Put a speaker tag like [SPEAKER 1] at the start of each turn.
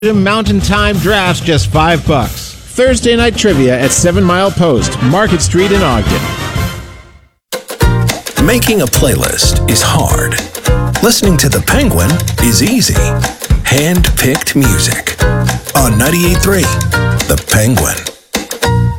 [SPEAKER 1] Mountain Time Drafts, just $5. Thursday night trivia at 7 Mile Post, Market Street in Ogden.
[SPEAKER 2] Making a playlist is hard. Listening to The Penguin is easy. Hand-picked music on 98.3 The Penguin.